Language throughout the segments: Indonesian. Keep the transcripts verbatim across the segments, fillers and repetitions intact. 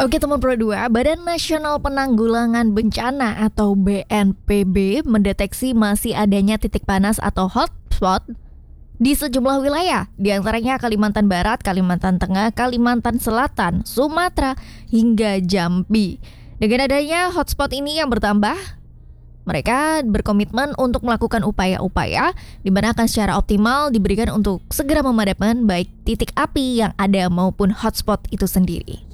Oke teman Pro dua, Badan Nasional Penanggulangan Bencana atau B N P B mendeteksi masih adanya titik panas atau hotspot di sejumlah wilayah, di antaranya Kalimantan Barat, Kalimantan Tengah, Kalimantan Selatan, Sumatera, hingga Jambi. Dengan adanya hotspot ini yang bertambah, mereka berkomitmen untuk melakukan upaya-upaya di mana akan secara optimal diberikan untuk segera memadamkan baik titik api yang ada maupun hotspot itu sendiri.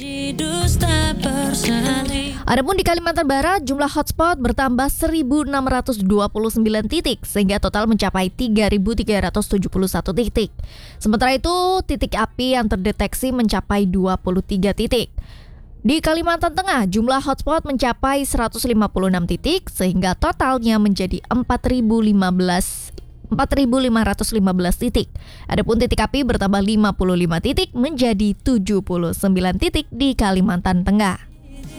Adapun di Kalimantan Barat, jumlah hotspot bertambah seribu enam ratus dua puluh sembilan titik sehingga total mencapai tiga ribu tiga ratus tujuh puluh satu titik. Sementara itu, titik api yang terdeteksi mencapai dua puluh tiga titik. Di Kalimantan Tengah, jumlah hotspot mencapai seratus lima puluh enam titik sehingga totalnya menjadi empat ribu lima ratus lima belas titik. Adapun titik api bertambah lima puluh lima titik menjadi tujuh puluh sembilan titik di Kalimantan Tengah.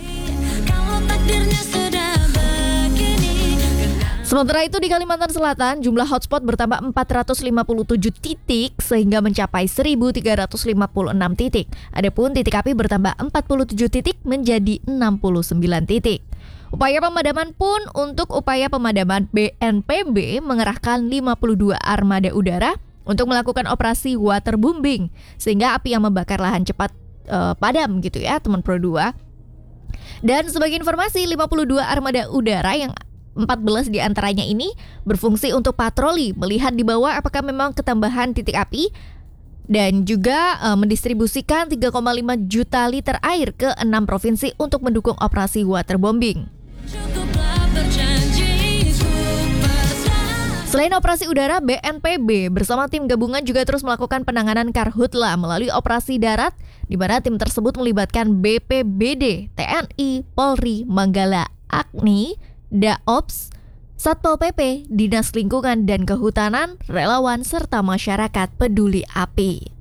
Sementara itu di Kalimantan Selatan, jumlah hotspot bertambah empat ratus lima puluh tujuh titik sehingga mencapai seribu tiga ratus lima puluh enam titik. Adapun titik api bertambah empat puluh tujuh titik menjadi enam puluh sembilan titik. Upaya pemadaman pun untuk upaya pemadaman B N P B mengerahkan lima puluh dua armada udara untuk melakukan operasi waterbombing sehingga api yang membakar lahan cepat uh, padam gitu ya teman Pro dua. Dan sebagai informasi, lima puluh dua armada udara yang empat belas diantaranya ini berfungsi untuk patroli, melihat di bawah apakah memang ketambahan titik api, dan juga uh, mendistribusikan tiga koma lima juta liter air ke enam provinsi untuk mendukung operasi waterbombing. Selain operasi udara, B N P B bersama tim gabungan juga terus melakukan penanganan karhutla melalui operasi darat, di mana tim tersebut melibatkan B P B D, T N I, Polri, Manggala, Agni, Daops, Satpol P P, Dinas Lingkungan dan Kehutanan, relawan, serta masyarakat peduli api.